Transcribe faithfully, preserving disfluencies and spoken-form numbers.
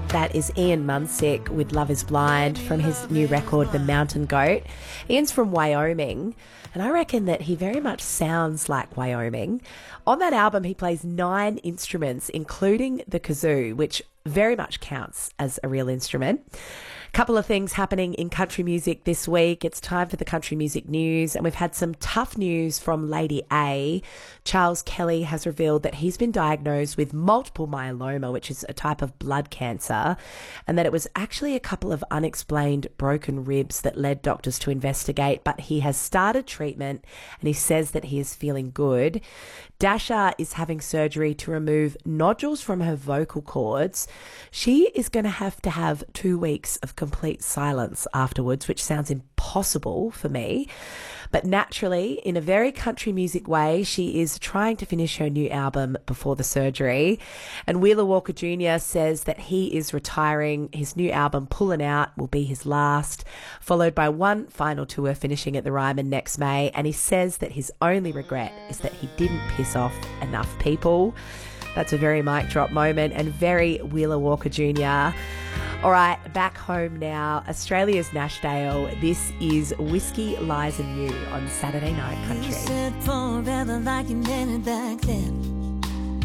That is Ian Munsick with Love is Blind from his new record, The Mountain Goat. Ian's from Wyoming, and I reckon that he very much sounds like Wyoming. On that album, he plays nine instruments, including the kazoo, which very much counts as a real instrument. Couple of things happening in country music this week. It's time for the country music news, and we've had some tough news from Lady A. Charles Kelly has revealed that he's been diagnosed with multiple myeloma, which is a type of blood cancer, and that it was actually a couple of unexplained broken ribs that led doctors to investigate, but he has started treatment and he says that he is feeling good. Dasha is having surgery to remove nodules from her vocal cords. She is going to have to have two weeks of complete silence afterwards, which sounds impossible for me. But naturally, in a very country music way, she is trying to finish her new album before the surgery. And Wheeler Walker Junior says that he is retiring. His new album, Pullin' Out, will be his last, followed by one final tour finishing at the Ryman next May. And he says that his only regret is that he didn't piss off enough people. That's a very mic drop moment and very Wheeler Walker Junior All right, back home now. Australia's Nash Dale. This is Whiskey, Lies and You on Saturday Night Country. You said forever like you meant it back then.